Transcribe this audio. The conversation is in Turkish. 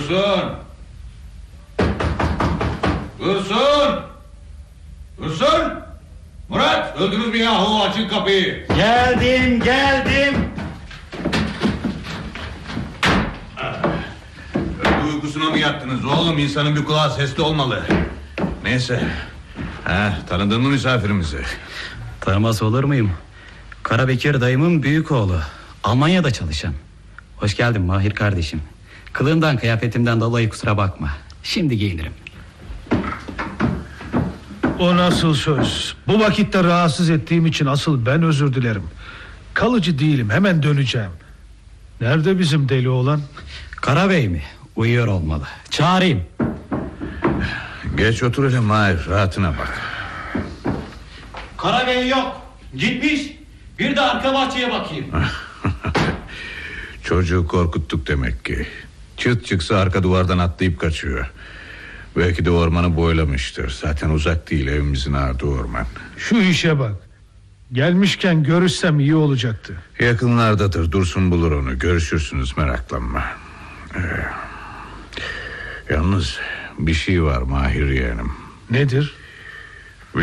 Dursun! Dursun! Dursun! Murat, öldünüz mü yahu? Açın kapıyı. Geldim. Uykusuna mı yattınız oğlum? İnsanın bir kulağı sesli olmalı. Neyse. Tanıdın mı misafirimizi? Tanımaz olur muyum? Karabekir dayımın büyük oğlu. Almanya'da çalışan. Hoş geldin Mahir kardeşim. Kılığımdan kıyafetimden dolayı kusura bakma. Şimdi giyinirim. O nasıl söz? Bu vakitte rahatsız ettiğim için asıl ben özür dilerim. Kalıcı değilim, hemen döneceğim. Nerede bizim deli oğlan? Karabey mi? Uyuyor olmalı. Çağırayım. Geç otur hele Mahir, rahatına bak. Karabey yok. Gitmiş. Bir de arka bahçeye bakayım. Çocuğu korkuttuk demek ki. Çıt çıksa arka duvardan atlayıp kaçıyor. Belki de ormanı boylamıştır. Zaten uzak değil evimizin ardı orman. Şu işe bak. Gelmişken görüşsem iyi olacaktı. Yakınlardadır, Dursun bulur onu. Görüşürsünüz, meraklanma. Yalnız bir şey var Mahir yeğenim. Nedir?